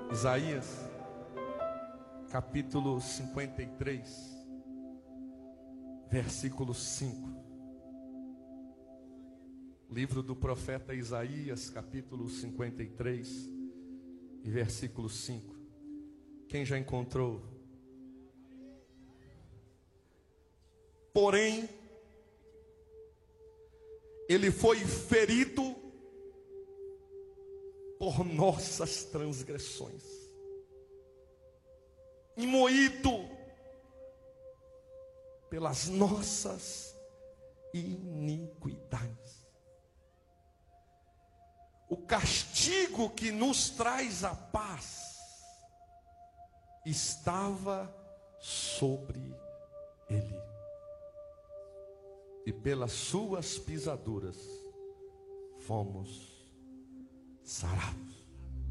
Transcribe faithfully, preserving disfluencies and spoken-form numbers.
Isaías, capítulo cinquenta e três, versículo cinco. Livro do profeta Isaías, capítulo cinquenta e três, e versículo cinco. Quem já encontrou? Porém, ele foi ferido por nossas transgressões, e moído pelas nossas iniquidades. O castigo que nos traz a paz estava sobre ele, e pelas suas pisaduras fomos sarados.